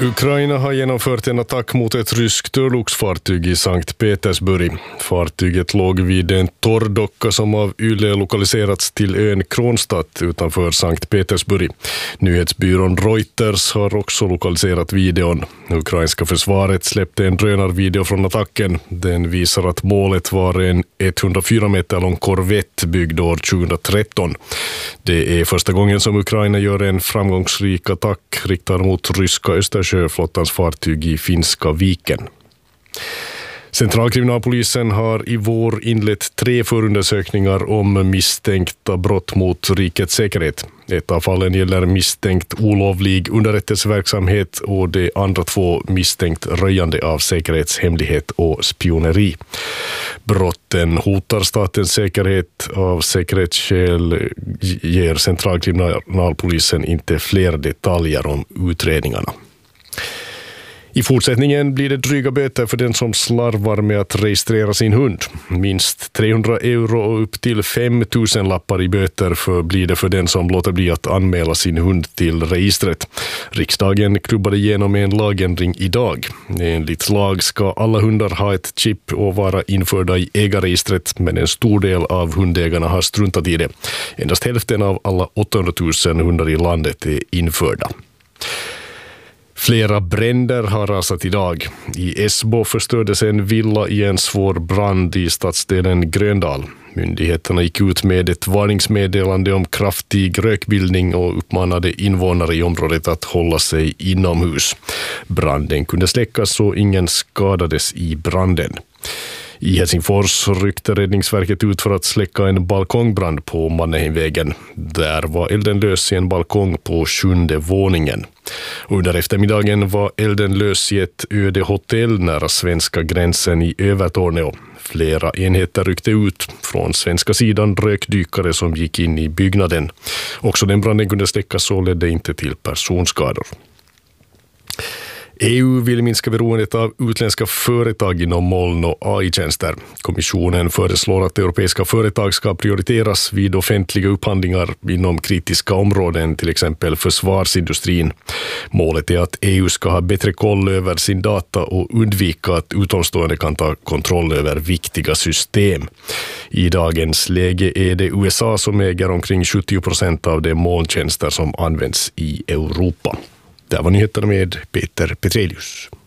Ukraina har genomfört en attack mot ett ryskt örlogsfartyg i Sankt Petersburg. Fartyget låg vid en torrdocka som av YLE lokaliserats till ön Kronstadt utanför Sankt Petersburg. Nyhetsbyrån Reuters har också lokaliserat videon. Ukrainska försvaret släppte en drönarvideo från attacken. Den visar att målet var en 104 meter lång korvett byggd år 2013. Det är första gången som Ukraina gör en framgångsrik attack riktad mot ryska Östersjöflottans fartyg i Finska viken. Centralkriminalpolisen har i vår inlett 3 förundersökningar om misstänkta brott mot rikets säkerhet. Ett av fallen gäller misstänkt olovlig underrättelseverksamhet och de andra 2 misstänkt röjande av säkerhetshemlighet och spioneri. Brotten hotar statens säkerhet. Av säkerhetsskäl ger Centralkriminalpolisen inte fler detaljer om utredningarna. I fortsättningen blir det dryga böter för den som slarvar med att registrera sin hund. Minst 300 euro och upp till 5 000 lappar i böter blir det för den som låter bli att anmäla sin hund till registret. Riksdagen klubbade igenom en lagändring idag. Enligt lag ska alla hundar ha ett chip och vara införda i ägarregistret, men en stor del av hundägarna har struntat i det. Endast hälften av alla 800 000 hundar i landet är införda. Flera bränder har rasat idag. I Esbo förstördes en villa i en svår brand i stadsdelen Gröndal. Myndigheterna gick ut med ett varningsmeddelande om kraftig rökbildning och uppmanade invånare i området att hålla sig inomhus. Branden kunde släckas och ingen skadades i branden. I Helsingfors ryckte räddningsverket ut för att släcka en balkongbrand på Mannerheimvägen. Där var elden lös i en balkong på 7:e våningen. Under eftermiddagen var elden lös i ett öde hotell nära svenska gränsen i Övertorneå. Flera enheter ryckte ut. Från svenska sidan rökdykare som gick in i byggnaden. Också den branden kunde släckas och ledde inte till personskador. EU vill minska beroendet av utländska företag inom moln- och AI-tjänster. Kommissionen föreslår att europeiska företag ska prioriteras vid offentliga upphandlingar inom kritiska områden, till exempel försvarsindustrin. Målet är att EU ska ha bättre koll över sin data och undvika att utomstående kan ta kontroll över viktiga system. I dagens läge är det USA som äger omkring 70% av de molntjänster som används i Europa. Det var nyheterna med Peter Petrelius.